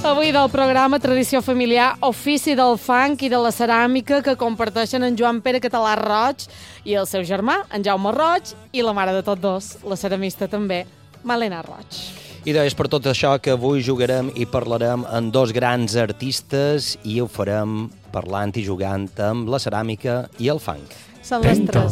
Avui del programa Tradició Familiar, ofici del fang i de la ceràmica que comparteixen en Joan Pere Català Roig i el seu germà, en Jaume Roig, i la mare de tots dos, la ceramista també, Malena Roig. I és per tot això que avui jugarem i parlarem amb dos grans artistes i ho farem parlant i jugant amb la ceràmica i el fang. Són les 3.